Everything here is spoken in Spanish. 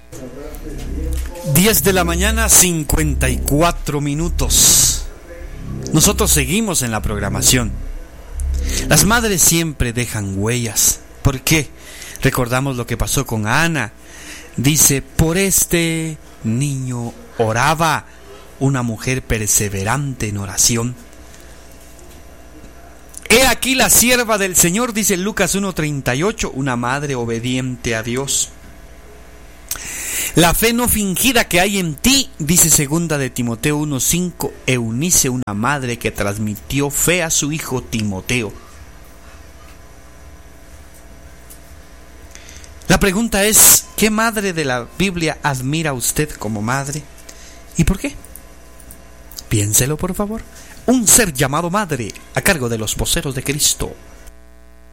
10 de la mañana, 54 minutos. Nosotros seguimos en la programación. Las madres siempre dejan huellas. ¿Por qué? Recordamos lo que pasó con Ana. Dice, por este niño oraba una mujer perseverante en oración. He aquí la sierva del Señor, dice Lucas 1:38, una madre obediente a Dios. La fe no fingida que hay en ti, dice segunda de Timoteo 1:5, Eunice, una madre que transmitió fe a su hijo Timoteo. La pregunta es, ¿qué madre de la Biblia admira usted como madre? ¿Y por qué? Piénselo, por favor. Un ser llamado madre, a cargo de los voceros de Cristo.